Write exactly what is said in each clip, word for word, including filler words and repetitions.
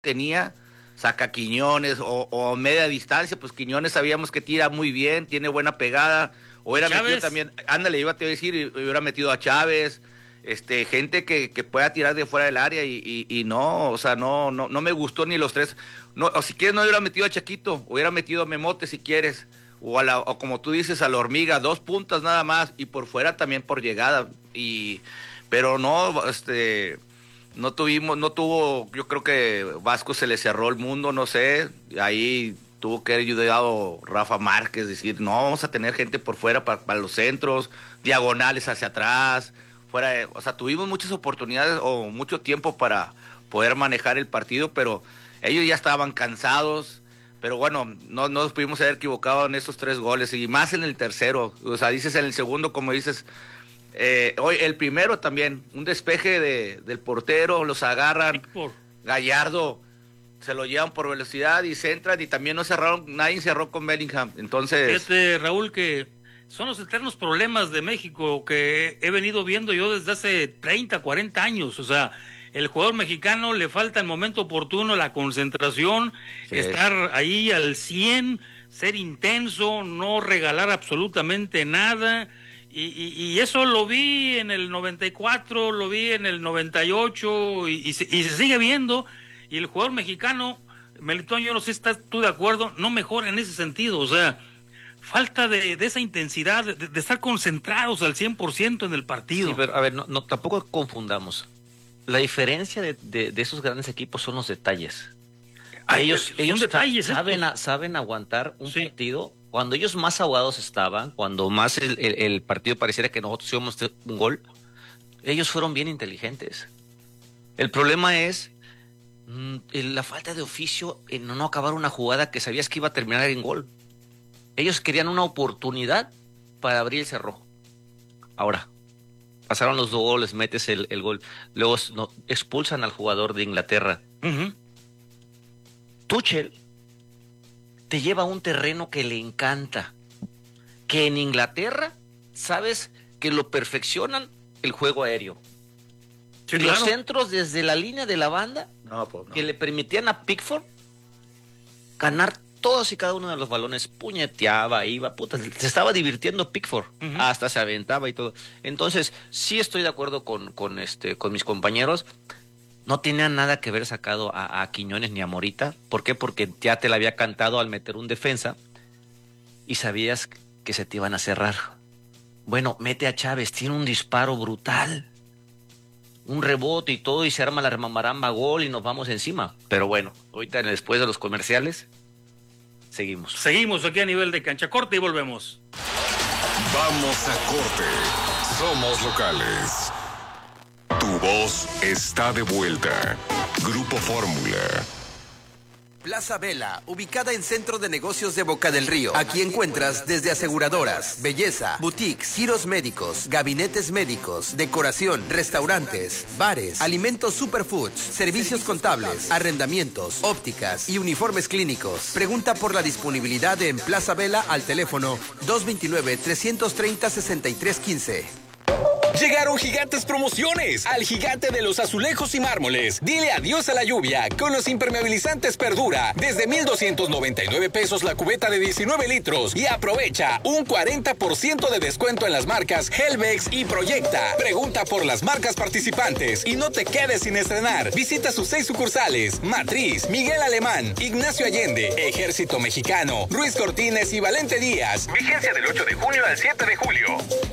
tenía, saca Quiñones o, o media distancia, pues Quiñones sabíamos que tira muy bien, tiene buena pegada, o era Chávez. metido también, ándale, iba a te decir, y hubiera metido a Chávez, este, gente que, que pueda tirar de fuera del área y, y, y no, o sea, no, no, no me gustó ni los tres, no, o si quieres no hubiera metido a Chaquito, hubiera metido a Memote si quieres, o, a la, o como tú dices, a la Hormiga, dos puntas nada más, y por fuera también por llegada, y, pero no, este... No tuvimos, no tuvo, yo creo que Vasco se le cerró el mundo, no sé, ahí tuvo que haber ayudado Rafa Márquez, decir, no, vamos a tener gente por fuera para, para los centros, diagonales hacia atrás, fuera de, o sea, tuvimos muchas oportunidades o mucho tiempo para poder manejar el partido, pero ellos ya estaban cansados, pero bueno, no, no nos pudimos haber equivocado en esos tres goles, y más en el tercero, o sea, dices en el segundo, como dices, Eh, hoy el primero también, un despeje de, del portero, los agarran, Gallardo, se lo llevan por velocidad y se entran y también no cerraron, nadie cerró con Bellingham, entonces... Este, Raúl, que son los eternos problemas de México que he venido viendo yo desde hace treinta, cuarenta años, o sea, el jugador mexicano le falta el momento oportuno, la concentración, sí. Estar ahí al cien, ser intenso, no regalar absolutamente nada... Y, y, y eso lo vi en el noventa y cuatro, lo vi en el noventa y ocho y, y, se, y se sigue viendo. Y el jugador mexicano, Melitón, yo no sé si estás tú de acuerdo, no mejora en ese sentido. O sea, falta de, de esa intensidad, de, de estar concentrados al cien por ciento en el partido. Sí, pero a ver, no, no tampoco confundamos. La diferencia de, de, de esos grandes equipos son los detalles. Ay, ellos ellos detalles, saben, a, saben aguantar un sí. partido. Cuando ellos más ahogados estaban, cuando más el, el, el partido pareciera que nosotros íbamos a un gol, ellos fueron bien inteligentes. El problema es mmm, la falta de oficio en no acabar una jugada que sabías que iba a terminar en gol. Ellos querían una oportunidad para abrir el cerrojo. Ahora, pasaron los dos goles, metes el, el gol, luego no, expulsan al jugador de Inglaterra. Uh-huh. Tuchel te lleva a un terreno que le encanta, que en Inglaterra, sabes que lo perfeccionan el juego aéreo. Sí, los claro. centros desde la línea de la banda, no, pues, no. que le permitían a Pickford ganar todos y cada uno de los balones, puñeteaba, iba, puta, se estaba divirtiendo Pickford, uh-huh. hasta se aventaba y todo. Entonces, sí estoy de acuerdo con, con, este, con mis compañeros. No tenía nada que ver sacado a, a Quiñones ni a Morita. ¿Por qué? Porque ya te la había cantado al meter un defensa y sabías que se te iban a cerrar. Bueno, mete a Chávez, tiene un disparo brutal, un rebote y todo, y se arma la remamaramba, gol y nos vamos encima. Pero bueno, ahorita después de los comerciales, seguimos. Seguimos aquí a nivel de cancha corte y volvemos. Vamos a corte. Somos locales. Tu voz está de vuelta. Grupo Fórmula. Plaza Vela, ubicada en Centro de Negocios de Boca del Río. Aquí encuentras desde aseguradoras, belleza, boutiques, giros médicos, gabinetes médicos, decoración, restaurantes, bares, alimentos superfoods, servicios contables, arrendamientos, ópticas y uniformes clínicos. Pregunta por la disponibilidad en Plaza Vela al teléfono dos dos nueve, tres tres cero, seis tres uno cinco. Llegaron gigantes promociones al gigante de los azulejos y mármoles. Dile adiós a la lluvia con los impermeabilizantes Perdura. Desde mil doscientos noventa y nueve pesos la cubeta de diecinueve litros. Y aprovecha un cuarenta por ciento de descuento en las marcas Helvex y Proyecta. Pregunta por las marcas participantes y no te quedes sin estrenar. Visita sus seis sucursales: Matriz, Miguel Alemán, Ignacio Allende, Ejército Mexicano, Ruiz Cortines y Valente Díaz. Vigencia del ocho de junio al siete de julio.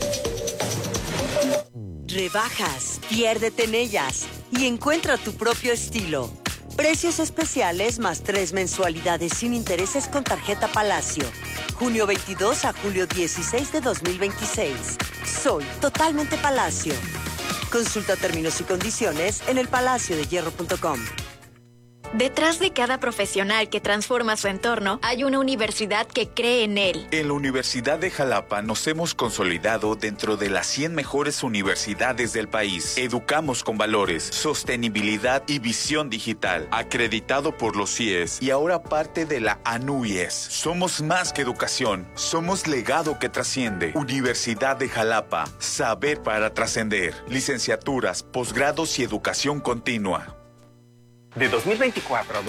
Rebajas, piérdete en ellas y encuentra tu propio estilo. Precios especiales más tres mensualidades sin intereses con tarjeta Palacio. Junio veintidós a julio dieciséis de dos mil veintiséis. Soy totalmente Palacio. Consulta términos y condiciones en el palacio de hierro punto com. Detrás de cada profesional que transforma su entorno, hay una universidad que cree en él. En la Universidad de Jalapa nos hemos consolidado dentro de las cien mejores universidades del país. Educamos con valores, sostenibilidad y visión digital. Acreditado por los C I E S y ahora parte de la A N U Y E S. Somos más que educación, somos legado que trasciende. Universidad de Jalapa, saber para trascender. Licenciaturas, posgrados y educación continua. De dos mil veinticuatro a